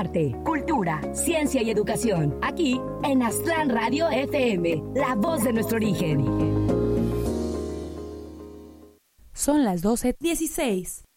arte, cultura, ciencia y educación. Aquí en Aztlán Radio FM, la voz de nuestro origen. Son las 12:16.